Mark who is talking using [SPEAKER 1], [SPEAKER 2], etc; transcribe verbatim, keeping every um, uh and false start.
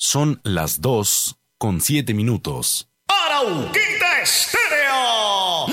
[SPEAKER 1] Son las dos con siete minutos.
[SPEAKER 2] Arauquita Estéreo.